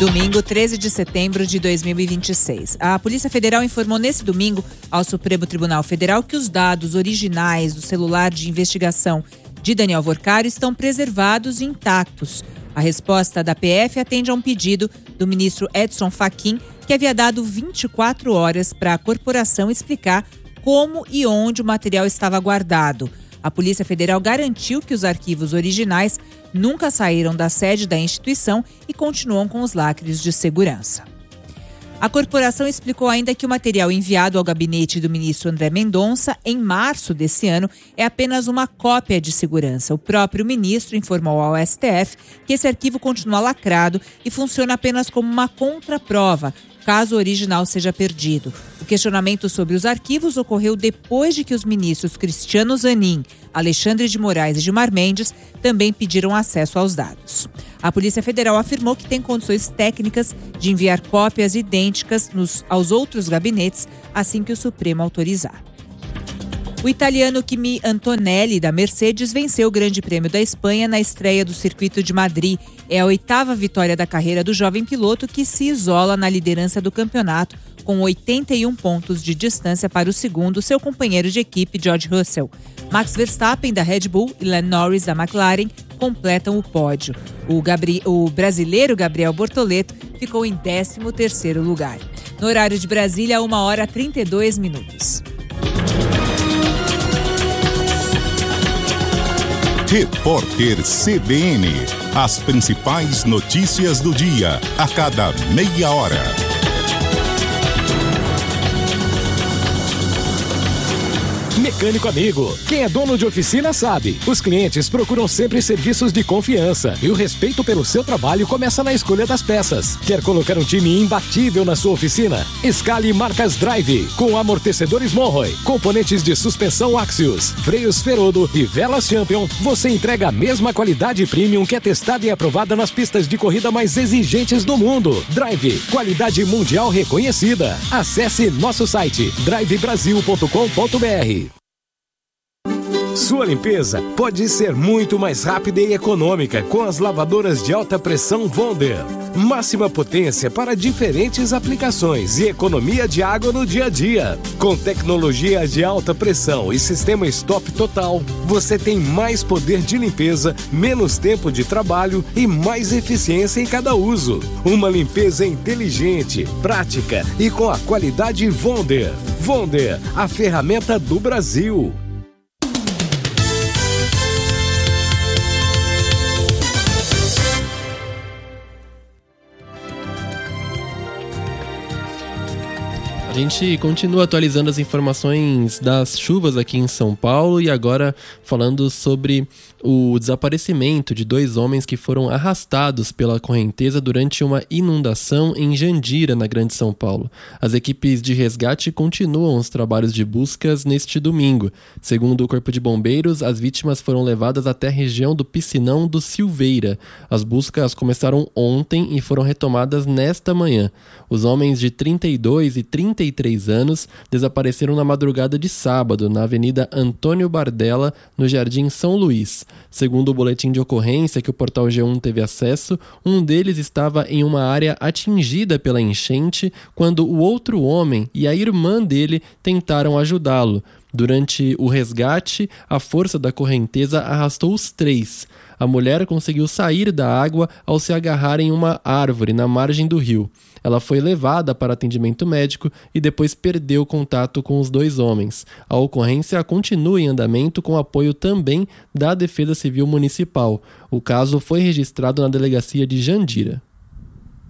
Domingo, 13 de setembro de 2026. A Polícia Federal informou nesse domingo ao Supremo Tribunal Federal que os dados originais do celular de investigação de Daniel Worcário estão preservados e intactos. A resposta da PF atende a um pedido do ministro Edson Fachin, que havia dado 24 horas para a corporação explicar como e onde o material estava guardado. A Polícia Federal garantiu que os arquivos originais nunca saíram da sede da instituição e continuam com os lacres de segurança. A corporação explicou ainda que o material enviado ao gabinete do ministro André Mendonça em março desse ano é apenas uma cópia de segurança. O próprio ministro informou ao STF que esse arquivo continua lacrado e funciona apenas como uma contraprova, caso o original seja perdido. O questionamento sobre os arquivos ocorreu depois de que os ministros Cristiano Zanin, Alexandre de Moraes e Gilmar Mendes também pediram acesso aos dados. A Polícia Federal afirmou que tem condições técnicas de enviar cópias idênticas aos outros gabinetes assim que o Supremo autorizar. O italiano Kimi Antonelli, da Mercedes, venceu o Grande Prêmio da Espanha na estreia do Circuito de Madrid. É a 8ª vitória da carreira do jovem piloto, que se isola na liderança do campeonato com 81 pontos de distância para o segundo, seu companheiro de equipe, George Russell. Max Verstappen, da Red Bull, e Lando Norris, da McLaren, completam o pódio. O brasileiro Gabriel Bortoleto ficou em 13º lugar. No horário de Brasília, 1h32. Repórter CBN. As principais notícias do dia, a cada meia hora. Mecânico amigo, quem é dono de oficina sabe. Os clientes procuram sempre serviços de confiança e o respeito pelo seu trabalho começa na escolha das peças. Quer colocar um time imbatível na sua oficina? Escale marcas Drive, com amortecedores Monroe, componentes de suspensão Axios, freios Ferodo e velas Champion. Você entrega a mesma qualidade premium que é testada e aprovada nas pistas de corrida mais exigentes do mundo. Drive, qualidade mundial reconhecida. Acesse nosso site drivebrasil.com.br. Sua limpeza pode ser muito mais rápida e econômica com as lavadoras de alta pressão Wonder. Máxima potência para diferentes aplicações e economia de água no dia a dia. Com tecnologia de alta pressão e sistema stop total, você tem mais poder de limpeza, menos tempo de trabalho e mais eficiência em cada uso. Uma limpeza inteligente, prática e com a qualidade Wonder. Wonder, a ferramenta do Brasil. A gente continua atualizando as informações das chuvas aqui em São Paulo e agora falando sobre o desaparecimento de 2 homens que foram arrastados pela correnteza durante uma inundação em Jandira, na Grande São Paulo. As equipes de resgate continuam os trabalhos de buscas neste domingo. Segundo o Corpo de Bombeiros, as vítimas foram levadas até a região do Piscinão do Silveira. As buscas começaram ontem e foram retomadas nesta manhã. Os homens de 32 e 33 anos desapareceram na madrugada de sábado, na Avenida Antônio Bardella, no Jardim São Luís. Segundo o boletim de ocorrência que o Portal G1 teve acesso, um deles estava em uma área atingida pela enchente quando o outro homem e a irmã dele tentaram ajudá-lo. Durante o resgate, a força da correnteza arrastou os 3. A mulher conseguiu sair da água ao se agarrar em uma árvore na margem do rio. Ela foi levada para atendimento médico e depois perdeu contato com os 2 homens. A ocorrência continua em andamento com apoio também da Defesa Civil Municipal. O caso foi registrado na delegacia de Jandira.